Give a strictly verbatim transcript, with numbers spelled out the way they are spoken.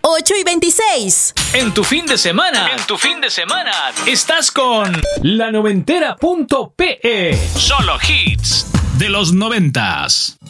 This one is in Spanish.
ocho y veintiséis. En tu fin de semana, en tu fin de semana, estás con la noventera punto pe. Solo hits de los noventas.